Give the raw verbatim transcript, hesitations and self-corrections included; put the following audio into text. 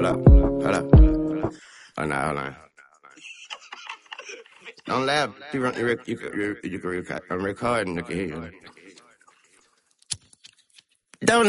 Hold up, hold up. Oh, no, hold on. Don't laugh. You, run, you, rec- you, can- you, you can record. I'm recording. You can hear you. Don't